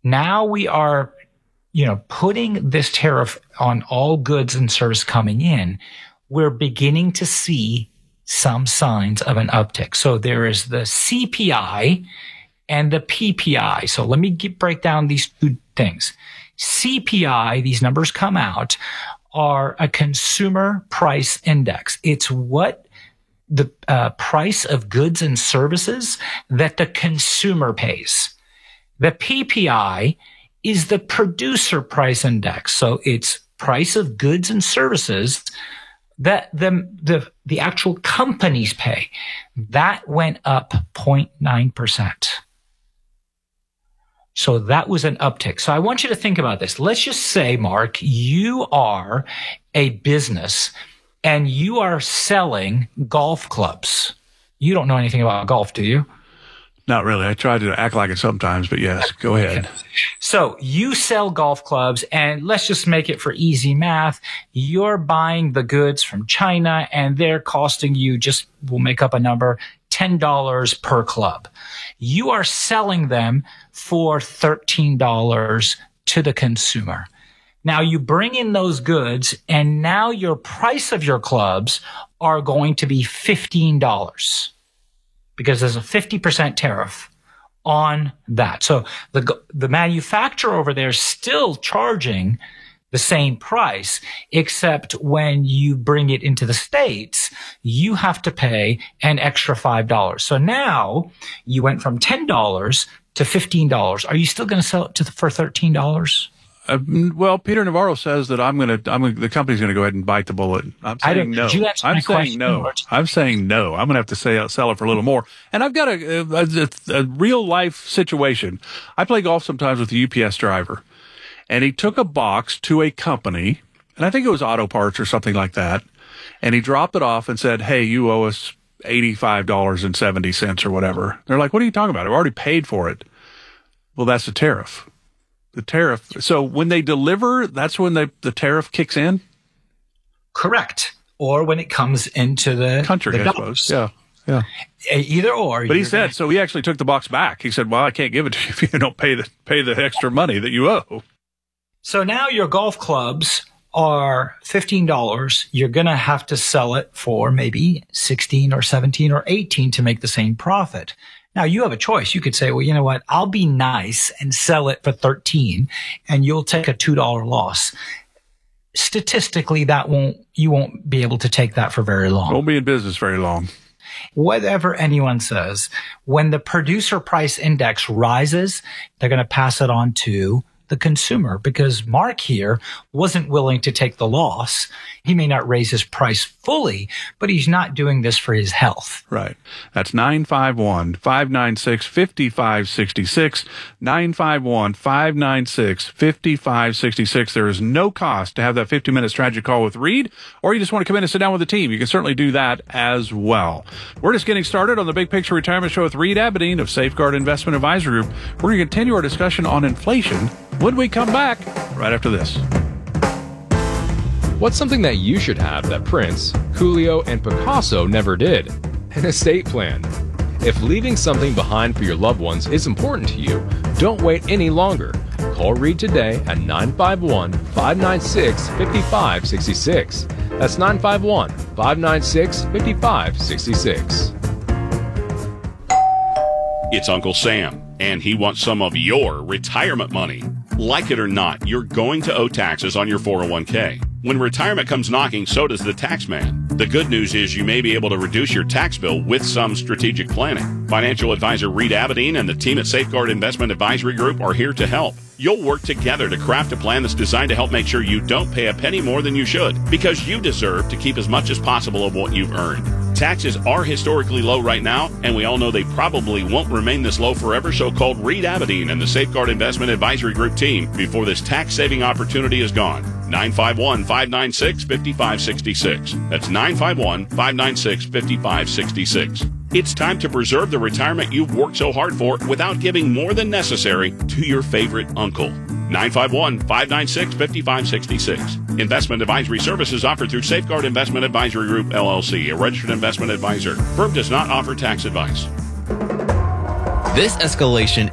Now we are, putting this tariff on all goods and service coming in. We're beginning to see some signs of an uptick. So there is the CPI and the PPI. So let me break down these two things. CPI, these numbers come out, are a consumer price index. It's what the price of goods and services that the consumer pays. The PPI is the producer price index. So it's price of goods and services that the actual companies pay. That went up 0.9%. So that was an uptick. So I want you to think about this. Let's just say, Mark, you are a business and you are selling golf clubs. You don't know anything about golf, do you? Not really. I try to act like it sometimes, but yes, go ahead. So you sell golf clubs, and let's just make it for easy math. You're buying the goods from China, and they're costing you, we'll make up a number, $10 per club. You are selling them for $13 to the consumer. Now you bring in those goods, and now your price of your clubs are going to be $15. Because there's a 50% tariff on that. So the manufacturer over there is still charging the same price, except when you bring it into the States, you have to pay an extra $5. So now you went from $10 to $15. Are you still going to sell it for $13? Well, Peter Navarro says that the company's going to go ahead and bite the bullet. I'm saying no. I'm saying no. I'm saying no. I'm going to have to sell it for a little more. And I've got a real life situation. I play golf sometimes with a UPS driver, and he took a box to a company, and I think it was auto parts or something like that, and he dropped it off and said, "Hey, you owe us $85.70 or whatever." They're like, "What are you talking about? I've already paid for it." Well, that's the tariff. The tariff. So when they deliver, that's when the tariff kicks in? Correct. Or when it comes into the country, I suppose. Yeah. Either or. But he said, so he actually took the box back. He said, well, I can't give it to you if you don't pay the extra money that you owe. So now your golf clubs are $15. You're going to have to sell it for maybe 16 or 17 or 18 to make the same profit. Now you have a choice. You could say, well, you know what? I'll be nice and sell it for 13 and you'll take a $2 loss. Statistically, you won't be able to take that for very long. Won't be in business very long. Whatever anyone says, when the producer price index rises, they're going to pass it on to the consumer, because Mark here wasn't willing to take the loss. He may not raise his price fully, but he's not doing this for his health. Right. That's 951-596-5566. 951-596-5566. There is no cost to have that 50-minute strategy call with Reed, or you just want to come in and sit down with the team. You can certainly do that as well. We're just getting started on the Big Picture Retirement Show with Reed Abedin of Safeguard Investment Advisory Group. We're going to continue our discussion on inflation when we come back right after this. What's something that you should have that Prince, Coolio, and Picasso never did? An estate plan. If leaving something behind for your loved ones is important to you, don't wait any longer. Call Reed today at 951-596-5566. That's 951-596-5566. It's Uncle Sam, and he wants some of your retirement money. Like it or not, you're going to owe taxes on your 401k. When retirement comes knocking, so does the tax man. The good news is you may be able to reduce your tax bill with some strategic planning. Financial advisor Reed Abedin and the team at Safeguard Investment Advisory Group are here to help. You'll work together to craft a plan that's designed to help make sure you don't pay a penny more than you should, because you deserve to keep as much as possible of what you've earned. Taxes are historically low right now, and we all know they probably won't remain this low forever, so call Reed Abedin and the Safeguard Investment Advisory Group team before this tax-saving opportunity is gone. 951-596-5566. That's 951-596-5566. It's time to preserve the retirement you've worked so hard for without giving more than necessary to your favorite uncle. 951-596-5566. Investment advisory services offered through Safeguard Investment Advisory Group, LLC, a registered investment advisor. Firm does not offer tax advice. This escalation